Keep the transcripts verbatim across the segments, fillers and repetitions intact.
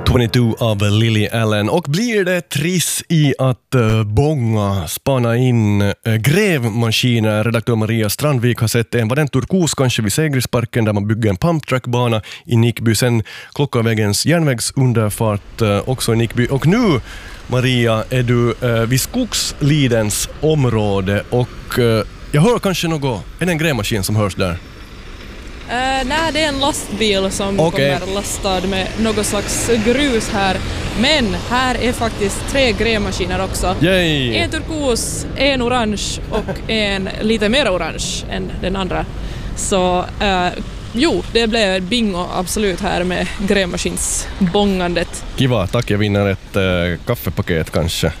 tjugotvå av Lily Allen. Och blir det triss i att uh, bånga, spana in uh, grävmaskiner? Redaktör Maria Strandvik har sett en, var den turkos kanske vid Segrisparken där man bygger en pumptrackbana i Nickby. Sen Klockavägens järnvägsunderfart uh, också i Nickby. Och nu, Maria, är du uh, vid Skogslidens område och uh, jag hör kanske något. Är det en grävmaskin som hörs där? Uh, nej, det är en lastbil som okay. kommer lastad med något slags grus här. Men här är faktiskt tre grävmaskiner också. Yay. En turkos, en orange och en lite mer orange än den andra. Så uh, jo, det blev bingo absolut här med grävmaskinsbångandet. Kiva, tack. Jag vinner ett uh, kaffepaket kanske.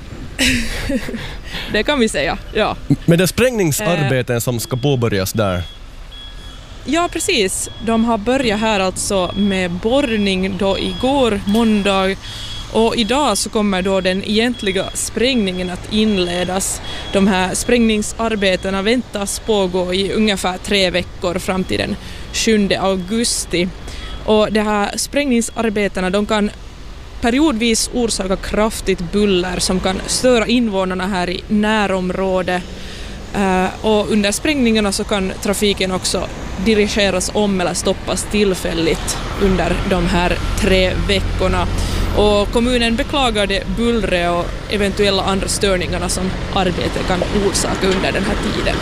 Det kan vi säga, ja. Men det är sprängningsarbeten uh, som ska påbörjas där. Ja, precis. De har börjat här alltså med borrning då igår, måndag. Och idag så kommer då den egentliga sprängningen att inledas. De här sprängningsarbetena väntas pågå i ungefär tre veckor fram till den sjunde augusti. Och de här sprängningsarbetena, de kan periodvis orsaka kraftigt buller som kan störa invånarna här i närområdet. Uh, och under sprängningarna så kan trafiken också dirigeras om eller stoppas tillfälligt under de här tre veckorna. Och kommunen beklagar det bullret och eventuella andra störningarna som arbetet kan orsaka under den här tiden.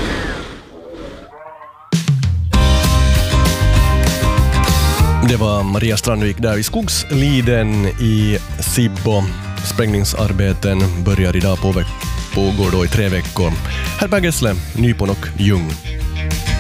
Det var Maria Strandvik där i Skogsliden i Sibbo. Sprängningsarbeten börjar idag på veck- pågår då i tre veckor. Här på Gessle, Nypon och Ljung.